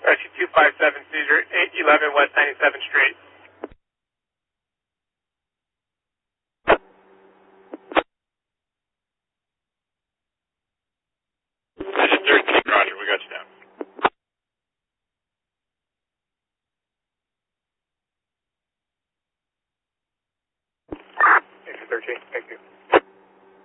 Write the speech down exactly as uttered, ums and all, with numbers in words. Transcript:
Rescue two five seven, Caesar, eight eleven West ninety-seventh Street. Engine thirteen, roger, we got you down. Engine thirteen, thank you.